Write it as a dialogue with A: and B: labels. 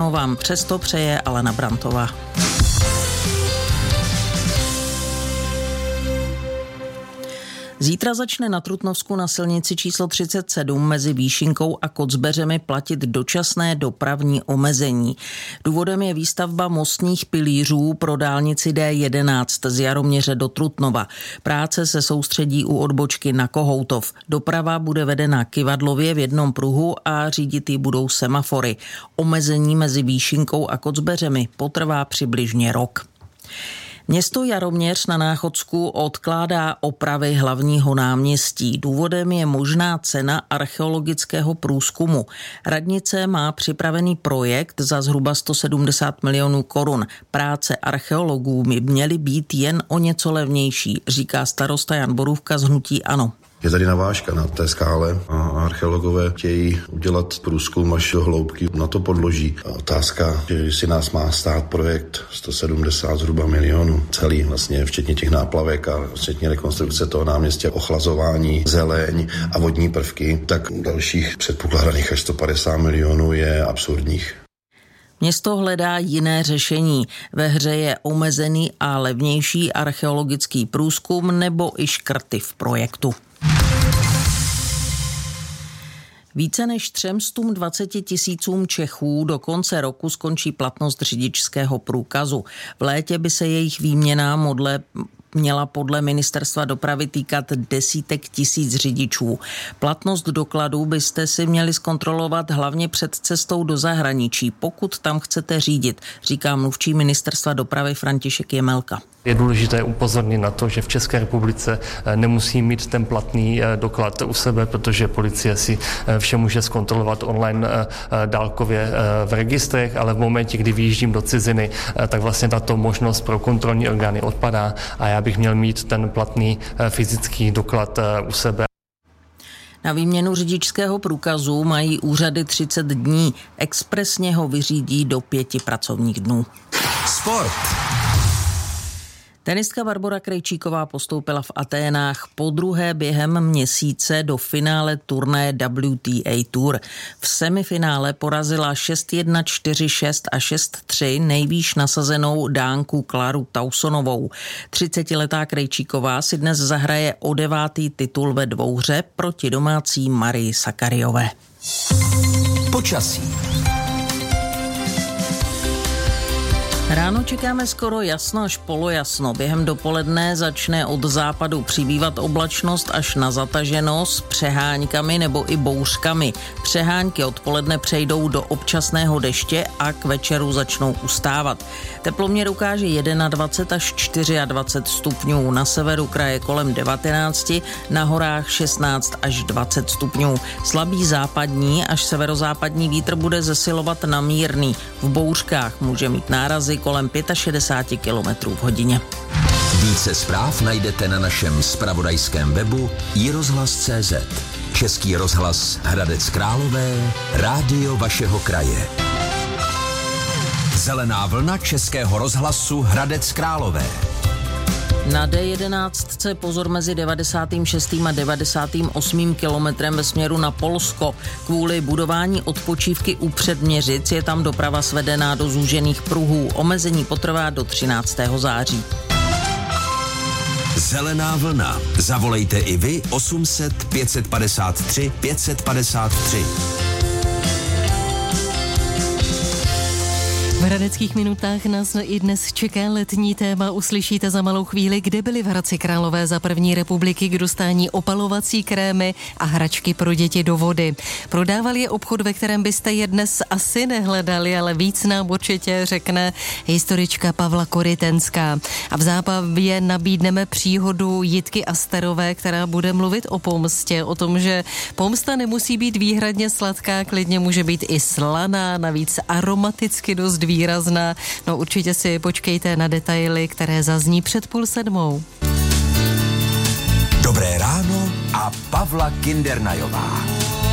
A: ráno vám přesto přeje Alena Brantová. Zítra začne na Trutnovsku na silnici číslo 37 mezi Výšinkou a Kocbeřemi platit dočasné dopravní omezení. Důvodem je výstavba mostních pilířů pro dálnici D11 z Jaroměře do Trutnova. Práce se soustředí u odbočky na Kohoutov. Doprava bude vedena kyvadlově v jednom pruhu a řídit ji budou semafory. Omezení mezi Výšinkou a Kocbeřemi potrvá přibližně rok. Město Jaroměř na Náchodsku odkládá opravy hlavního náměstí. Důvodem je možná cena archeologického průzkumu. Radnice má připravený projekt za zhruba 170 milionů korun. Práce archeologů by měly být jen o něco levnější, říká starosta Jan Borůvka z hnutí ANO.
B: Je tady navážka na té skále a archeologové chtějí udělat průzkum až do hloubky na to podloží. A otázka, že si nás má stát projekt 170 zhruba milionů, celý vlastně, včetně těch náplavek a včetně rekonstrukce toho náměstí, ochlazování, zeleň a vodní prvky, tak dalších předpokládaných až 150 milionů je absurdních.
A: Město hledá jiné řešení. Ve hře je omezený a levnější archeologický průzkum nebo i škrty v projektu. Více než 320 tisícům Čechů do konce roku skončí platnost řidičského průkazu. V létě by se jejich výměna měla podle ministerstva dopravy týkat desítek tisíc řidičů. Platnost dokladů byste si měli zkontrolovat hlavně před cestou do zahraničí, pokud tam chcete řídit, říká mluvčí ministerstva dopravy František Jemelka.
C: Je důležité upozornit na to, že v České republice nemusí mít ten platný doklad u sebe, protože policie si vše může zkontrolovat online dálkově v registrech, ale v momentě, kdy vyjíždím do ciziny, tak vlastně tato možnost pro kontrolní orgány odpadá a já bych měl mít ten platný fyzický doklad u sebe.
A: Na výměnu řidičského průkazu mají úřady 30 dní. Expresně ho vyřídí do 5 pracovních dnů.
D: Sport.
A: Tenistka Barbora Krejčíková postoupila v Aténách podruhé během měsíce do finále turnaje WTA Tour. V semifinále porazila 6-1, 4-6 a 6-3 nejvýš nasazenou Dánku Klaru Tausonovou. 30letá Krejčíková si dnes zahraje o 9. titul ve dvouhře proti domácí Marii Sakariové.
D: Počasí.
A: Ráno čekáme skoro jasno až polojasno. Během dopoledne začne od západu přibývat oblačnost až na zataženo s přeháňkami nebo i bouřkami. Přehánky odpoledne přejdou do občasného deště a k večeru začnou ustávat. Teploměr ukáže 21 až 24 stupňů. Na severu kraje kolem 19, na horách 16 až 20 stupňů. Slabý západní až severozápadní vítr bude zesilovat na mírný. V bouřkách může mít nárazy kolem 65 km v hodině.
D: Více zpráv najdete na našem zpravodajském webu iRozhlas.cz. Český rozhlas Hradec Králové, rádio vašeho kraje. Zelená vlna Českého rozhlasu Hradec Králové.
A: Na D11 pozor mezi 96. a 98. kilometrem ve směru na Polsko. Kvůli budování odpočívky u Předměřic je tam doprava svedená do zúžených pruhů. Omezení potrvá do 13. září.
D: Zelená vlna. Zavolejte i vy 800 553 553.
E: V Hradeckých minutách nás i dnes čeká letní téma. Uslyšíte za malou chvíli, kde byly v Hradci Králové za první republiky k dostání opalovací krémy a hračky pro děti do vody. Prodával je obchod, ve kterém byste je dnes asi nehledali, ale víc nám určitě řekne historička Pavla Korytenská. A v zábavě nabídneme příhodu Jitky Asterové, která bude mluvit o pomstě, o tom, že pomsta nemusí být výhradně sladká, klidně může být i slaná, navíc aromaticky dost výrazná. No určitě si počkejte na detaily, které zazní před 6:30.
D: Dobré ráno a Pavla Kindernajová.